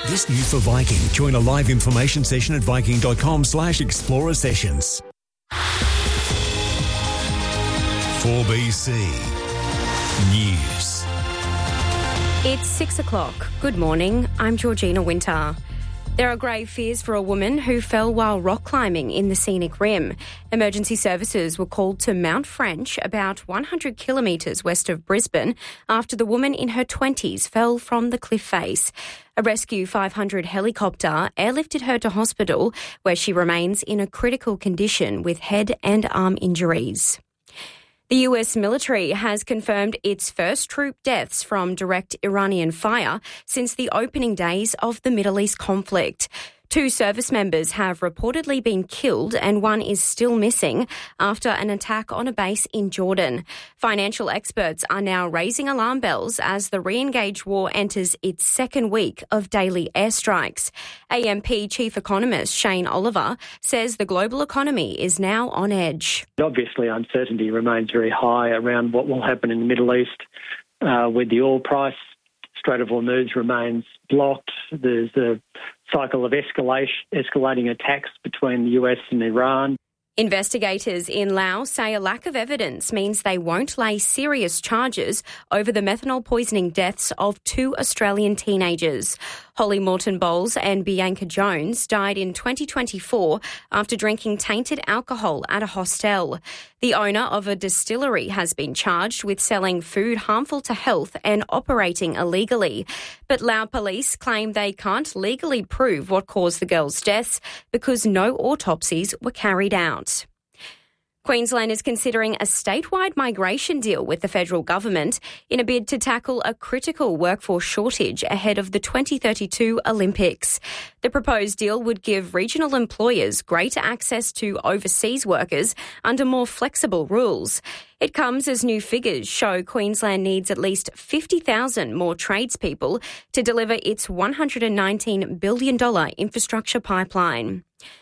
This news for Viking. Join a live information session at viking.com/explorer sessions. 4BC News. It's 6 o'clock. Good morning. I'm Georgina Winter. There are grave fears for a woman who fell while rock climbing in the scenic rim. Emergency services were called to Mount French, about 100 kilometres west of Brisbane, after the woman in her 20s fell from the cliff face. A Rescue 500 helicopter airlifted her to hospital, where she remains in a critical condition with head and arm injuries. The US military has confirmed its first troop deaths from direct Iranian fire since the opening days of the Middle East conflict. 2 service members have reportedly been killed and one is still missing after an attack on a base in Jordan. Financial experts are now raising alarm bells as the re-engaged war enters its second week of daily airstrikes. AMP Chief Economist Shane Oliver says the global economy is now on edge. Obviously, uncertainty remains very high around what will happen in the Middle East with the oil price. Strait of Hormuz remains blocked. There's a cycle of escalating attacks between the US and Iran. Investigators in Laos say a lack of evidence means they won't lay serious charges over the methanol poisoning deaths of 2 Australian teenagers. Holly Morton-Bowles and Bianca Jones died in 2024 after drinking tainted alcohol at a hostel. The owner of a distillery has been charged with selling food harmful to health and operating illegally. But Lao police claim they can't legally prove what caused the girls' deaths because no autopsies were carried out. Queensland is considering a statewide migration deal with the federal government in a bid to tackle a critical workforce shortage ahead of the 2032 Olympics. The proposed deal would give regional employers greater access to overseas workers under more flexible rules. It comes as new figures show Queensland needs at least 50,000 more tradespeople to deliver its $119 billion infrastructure pipeline.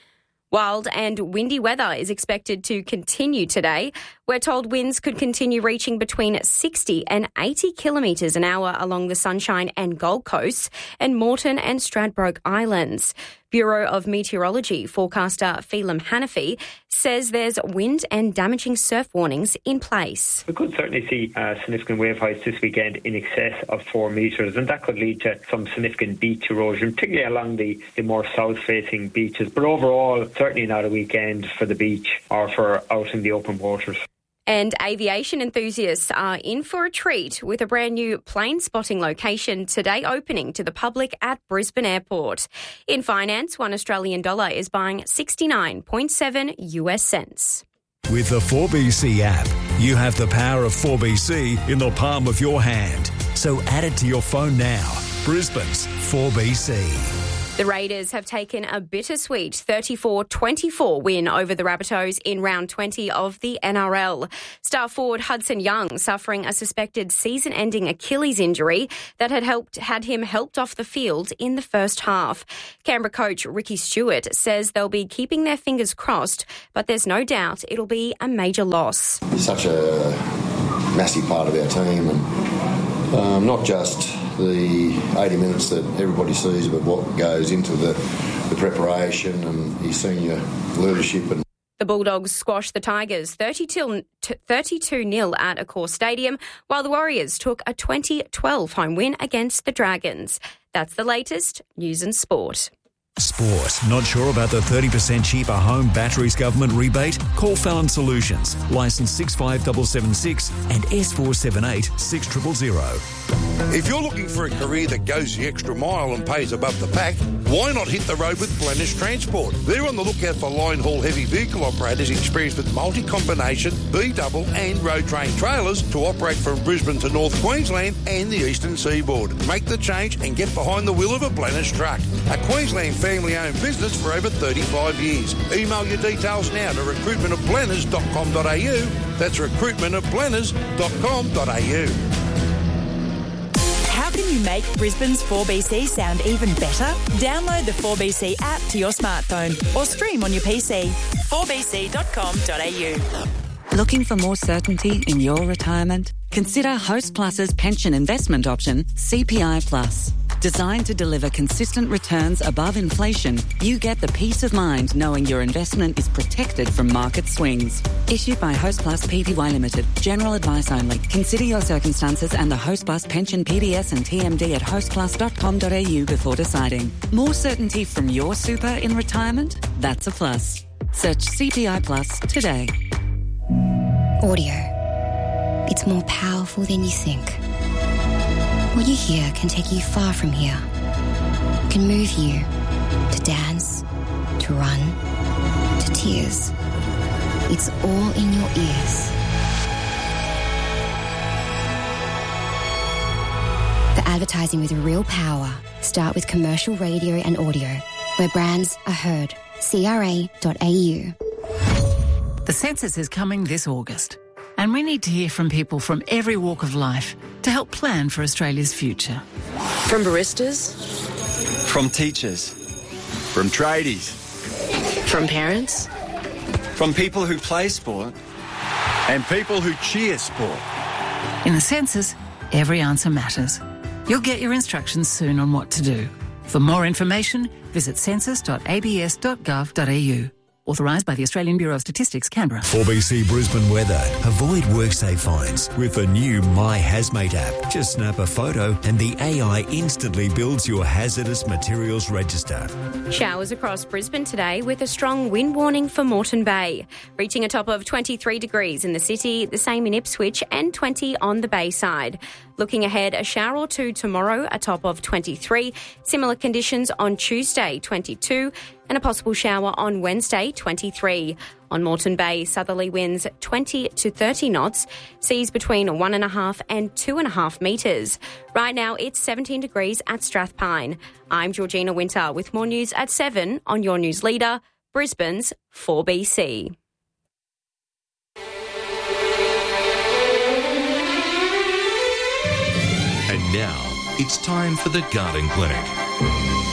Wild and windy weather is expected to continue today. We're told winds could continue reaching between 60 and 80 kilometres an hour along the Sunshine and Gold Coasts and Moreton and Stradbroke Islands. Bureau of Meteorology forecaster Phelim Hanafi says there's wind and damaging surf warnings in place. We could certainly see significant wave heights this weekend in excess of 4 metres, and that could lead to some significant beach erosion, particularly along the more south-facing beaches. But overall, certainly not a weekend for the beach or for out in the open waters. And aviation enthusiasts are in for a treat with a brand new plane spotting location today opening to the public at Brisbane Airport. In finance, $1 Australian is buying 69.7 US cents. With the 4BC app, you have the power of 4BC in the palm of your hand. So add it to your phone now. Brisbane's 4BC. The Raiders have taken a bittersweet 34-24 win over the Rabbitohs in round 20 of the NRL. Star forward Hudson Young suffering a suspected season-ending Achilles injury that had him helped off the field in the first half. Canberra coach Ricky Stewart says they'll be keeping their fingers crossed, but there's no doubt it'll be a major loss. He's such a massive part of our team, and not just the 80 minutes that everybody sees, but what goes into the preparation and his senior leadership. The Bulldogs squashed the Tigers 32-0 at Accor Stadium, while the Warriors took a 20-12 home win against the Dragons. That's the latest news and sport. Sport. Not sure about the 30% cheaper home batteries government rebate? Call Fallon Solutions. Licence 65776 and S478 6000. If you're looking for a career that goes the extra mile and pays above the pack, why not hit the road with Blennish Transport? They're on the lookout for line haul heavy vehicle operators experienced with multi-combination, B-double and road train trailers to operate from Brisbane to North Queensland and the eastern seaboard. Make the change and get behind the wheel of a Blennish truck. A Queensland family-owned business for over 35 years. Email your details now to recruitmentofblenners.com.au. That's recruitmentofblenners.com.au. How can you make Brisbane's 4BC sound even better? Download the 4BC app to your smartphone or stream on your PC. 4bc.com.au. Looking for more certainty in your retirement? Consider Host Plus's pension investment option, CPI Plus. Designed to deliver consistent returns above inflation, you get the peace of mind knowing your investment is protected from market swings. Issued by Hostplus Pty Limited. General advice only. Consider your circumstances and the Hostplus pension PDS and TMD at hostplus.com.au before deciding. More certainty from your super in retirement? That's a plus. Search CPI Plus today. Audio. It's more powerful than you think. What you hear can take you far from here. It can move you to dance, to run, to tears. It's all in your ears. For advertising with real power, start with commercial radio and audio, where brands are heard. CRA.au. The census is coming this August, and we need to hear from people from every walk of life to help plan for Australia's future. From baristas, from teachers, from tradies, from parents, from people who play sport, and people who cheer sport. In the census, every answer matters. You'll get your instructions soon on what to do. For more information, visit census.abs.gov.au. Authorised by the Australian Bureau of Statistics, Canberra. 4BC Brisbane weather. Avoid WorkSafe fines with the new My Hazmate app. Just snap a photo and the AI instantly builds your hazardous materials register. Showers across Brisbane today with a strong wind warning for Moreton Bay. Reaching a top of 23 degrees in the city, the same in Ipswich and 20 on the Bayside. Looking ahead, a shower or two tomorrow, a top of 23. Similar conditions on Tuesday, 22. And a possible shower on Wednesday, 23. On Moreton Bay, southerly winds 20 to 30 knots, seas between 1.5 and 2.5 metres. Right now, it's 17 degrees at Strathpine. I'm Georgina Winter with more news at 7 on your news leader, Brisbane's 4BC. And now, it's time for the Garden Clinic.